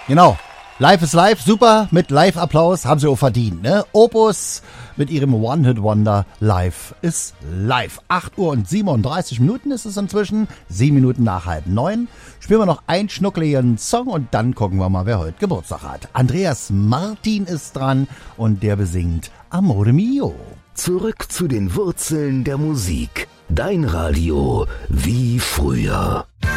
Genau. Live ist live, super, mit Live-Applaus, haben sie auch verdient, ne? Opus mit ihrem One-Hit-Wonder Live ist live. 8 Uhr und 37 Minuten ist es inzwischen, 7 Minuten nach 8:30. Spielen wir noch einen schnuckeligen Song und dann gucken wir mal, wer heute Geburtstag hat. Andreas Martin ist dran und der besingt Amore Mio. Zurück zu den Wurzeln der Musik. Dein Radio wie früher.